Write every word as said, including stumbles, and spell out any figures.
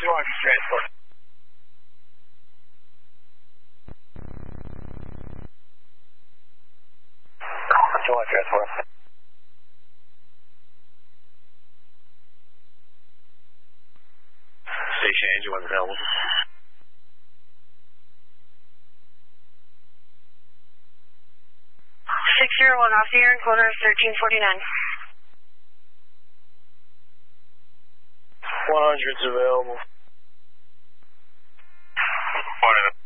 two hundred transport. two hundred transport. Station engine one available. six zero one off the air, encoder thirteen forty-nine. one hundred's available. Morning.